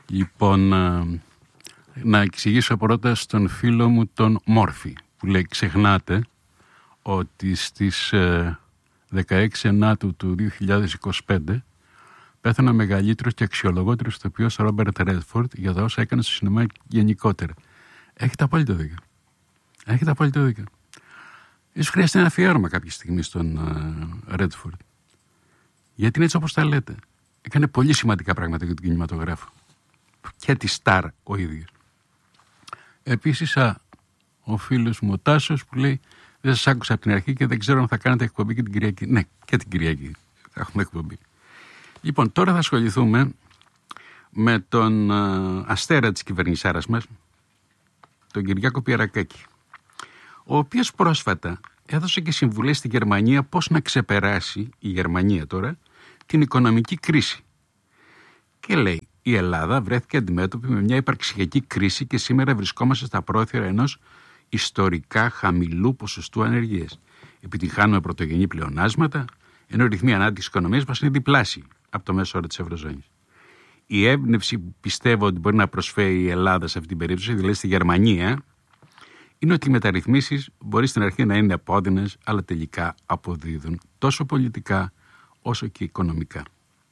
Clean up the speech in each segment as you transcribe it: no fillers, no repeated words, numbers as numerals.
Λοιπόν, να εξηγήσω πρώτα στον φίλο μου τον Μόρφη, που λέει ξεχνάτε ότι στις 16 Ενάτου του 2025 πέθανε ο μεγαλύτερος και αξιολογότερος ηθοποιός Ρόμπερτ Ρέντφορντ για τα όσα έκανε στο σινεμά γενικότερα. Έχετε απόλυτο δίκιο. Έχετε απόλυτο δίκιο. Ίσως χρειάζεται ένα αφιέρωμα κάποια στιγμή στον Ρέντφορντ. Γιατί είναι έτσι όπως τα λέτε. Έκανε πολύ σημαντικά πράγματα για τον κινηματογράφο. Και τη Σταρ ο ίδιος. Επίσης, ο φίλος μου ο Τάσος που λέει δεν σας άκουσα από την αρχή και δεν ξέρω αν θα κάνετε εκπομπή και την Κυριακή. Ναι, και την Κυριακή θα έχουμε εκπομπή. Λοιπόν, τώρα θα ασχοληθούμε με τον αστέρα της κυβερνησάρας μας, τον Κυριάκο Πιερακάκη, ο οποίος πρόσφατα έδωσε και συμβουλές στη Γερμανία πώς να ξεπεράσει, η Γερμανία τώρα, την οικονομική κρίση. Και λέει, η Ελλάδα βρέθηκε αντιμέτωπη με μια υπαρξιακή κρίση και σήμερα βρισκόμαστε στα πρόθυρα ενός ιστορικά χαμηλού ποσοστού ανεργίας. Επιτυχάνουμε πρωτογενή πλεονάσματα, ενώ οι ρυθμοί ανάπτυξης της οικονομίας μας είναι διπλάσιοι από το μέσο όρο της Ευρωζώνης. Η έμπνευση που πιστεύω ότι μπορεί να προσφέρει η Ελλάδα σε αυτή την περίπτωση, δηλαδή στη Γερμανία, είναι ότι οι μεταρρυθμίσεις μπορεί στην αρχή να είναι επώδυνες, αλλά τελικά αποδίδουν τόσο πολιτικά όσο και οικονομικά.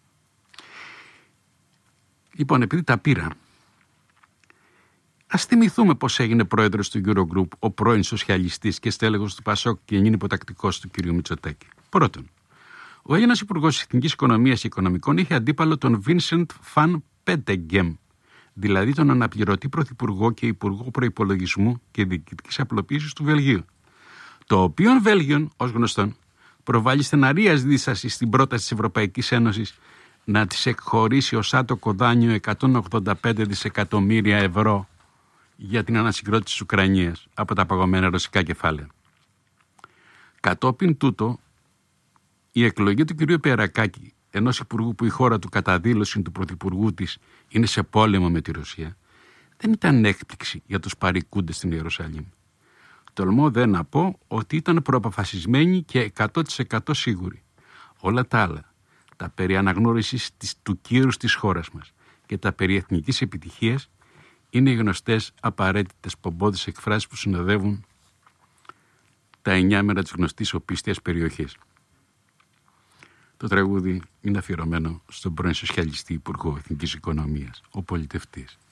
Λοιπόν, επειδή τα πήρα, ας θυμηθούμε πώς έγινε πρόεδρος του Eurogroup ο πρώην σοσιαλιστής και στέλεχος του ΠΑΣΟΚ και νυν υποτακτικός του κ. Μητσοτάκη. Πρώτον, ο Έλληνας Υπουργός Εθνικής Οικονομίας και Οικονομικών είχε αντίπαλο τον Vincent van Petegem, δηλαδή τον αναπληρωτή πρωθυπουργό και υπουργό προϋπολογισμού και διοικητικής απλοποίησης του Βελγίου. Το οποίο Βέλγιο, ως γνωστόν, προβάλλει στεναρίας δίσταση στην πρόταση της Ευρωπαϊκής Ένωσης να της εκχωρήσει ως άτοκο δάνειο 185 δισεκατομμύρια ευρώ για την ανασυγκρότηση της Ουκρανίας από τα παγωμένα ρωσικά κεφάλαια. Κατόπιν τούτο, η εκλογή του κ. Πιερακάκη, ενός υπουργού που η χώρα του κατά δήλωση του πρωθυπουργού της είναι σε πόλεμο με τη Ρωσία, δεν ήταν έκπληξη για τους παρικούντες στην Ιερουσαλήμ. Τολμώ δε να πω ότι ήταν προαποφασισμένοι και 100% σίγουροι. Όλα τα άλλα, τα περί αναγνώρισης του κύρους της χώρας μας και τα περί εθνικής επιτυχίας, είναι οι γνωστές απαραίτητες πομπόδες εκφράσεις που συνοδεύουν τα 9 μέρα της γνωστής οπίστιας περιοχής. Το τραγούδι είναι αφιερωμένο στον πρώην σοσιαλιστή υπουργό Εθνικής Οικονομίας, ο πολιτευτής.